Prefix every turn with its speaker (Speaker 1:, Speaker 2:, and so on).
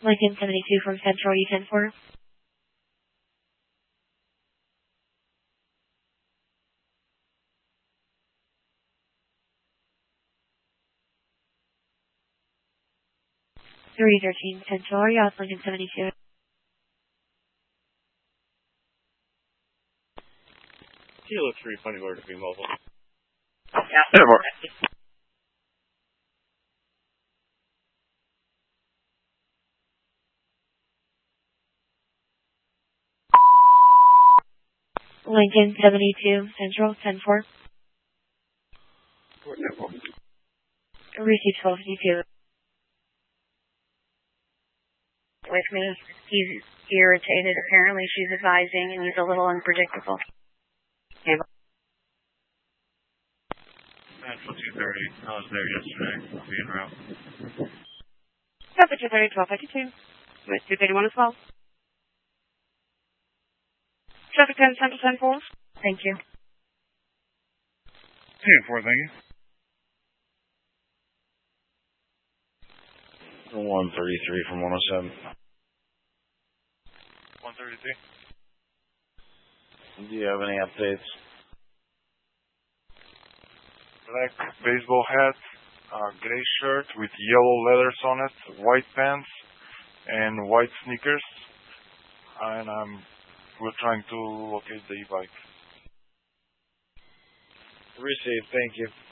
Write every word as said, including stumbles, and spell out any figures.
Speaker 1: Lincoln seventy-two from Central, U ten four. three thirteen Central, are you out Lincoln seventy-two?
Speaker 2: Kilo three, funny word to be mobile.
Speaker 3: Yeah. Airborne.
Speaker 1: Lincoln seventy-two Central, ten four. Receive twelve fifty-two.
Speaker 4: With me. He's irritated. Apparently she's advising and he's a little unpredictable. Okay.
Speaker 2: Central two thirty. I was there yesterday. I'll be en route.
Speaker 1: Traffic two thirty, twelve fifty-two. With two thirty-one as well. Traffic ten Central, ten four.
Speaker 4: Thank you.
Speaker 2: ten four, thank you.
Speaker 3: one thirty-three from one oh seven.
Speaker 2: one thirty-three.
Speaker 3: Do you have any updates?
Speaker 2: Black baseball hat, uh, gray shirt with yellow letters on it, white pants, and white sneakers. And um, we're trying to locate the e-bike.
Speaker 3: Received, thank you.